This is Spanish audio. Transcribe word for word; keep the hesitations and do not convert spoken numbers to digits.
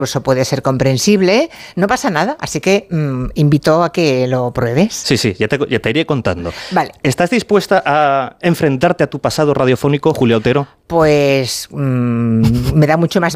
Eso puede ser comprensible, no pasa nada, así que mmm, invito a que lo pruebes. Sí, sí, ya te, ya te iré contando. Vale. ¿Estás dispuesta a enfrentarte a tu pasado radiofónico, Julia Otero? Pues mmm, me da mucho más